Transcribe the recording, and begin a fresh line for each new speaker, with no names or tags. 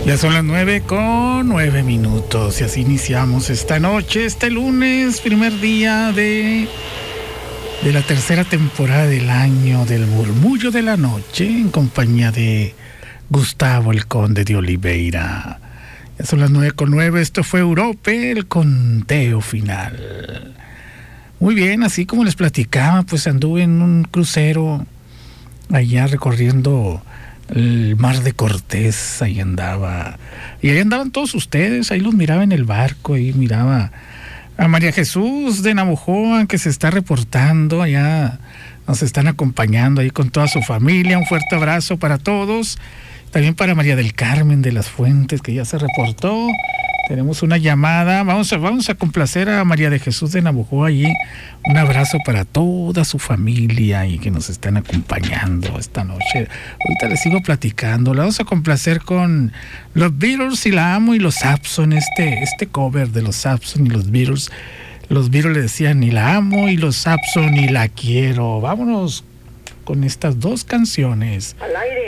Ya son las 9:09 y así iniciamos esta noche, este lunes, primer día de la tercera temporada del año del Murmullo de la Noche, en compañía de Gustavo el Conde de Oliveira. Ya son las 9:09, esto fue Europe, el conteo final. Muy bien, así como les platicaba, pues anduve en un crucero allá recorriendo el Mar de Cortés, ahí andaba. Y ahí andaban todos ustedes, ahí los miraba en el barco, ahí miraba a María Jesús de Navojoa, que se está reportando, allá nos están acompañando ahí con toda su familia. Un fuerte abrazo para todos. También para María del Carmen de las Fuentes, que ya se reportó. Tenemos una llamada. Vamos a complacer a María de Jesús de Navojoa allí. Un abrazo para toda su familia y que nos están acompañando esta noche. Ahorita les sigo platicando. La vamos a complacer con los Beatles y La Amo y los Saxon. Este cover de los Saxon y los Beatles. Los Beatles le decían ni la amo y los Saxon ni la quiero. Vámonos con estas dos canciones.
Al aire.